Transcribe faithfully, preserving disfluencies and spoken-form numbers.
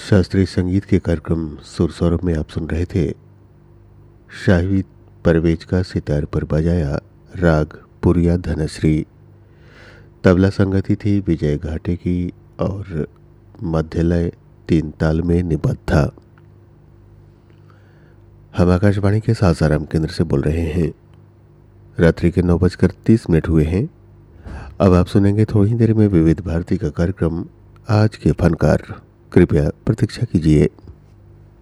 शास्त्रीय संगीत के कार्यक्रम सुर सौरभ में आप सुन रहे थे शाहिद परवेज का सितार पर बजाया राग पुरिया धनश्री। तबला संगति थी विजय घाटे की और मध्यलय तीन ताल में निबद्ध था। हम आकाशवाणी के सासाराम केंद्र से बोल रहे हैं। रात्रि के नौ बजकर तीस मिनट हुए हैं। अब आप सुनेंगे थोड़ी देर में विविध भारती का कार्यक्रम आज के फनकार। कृपया प्रतीक्षा कीजिए।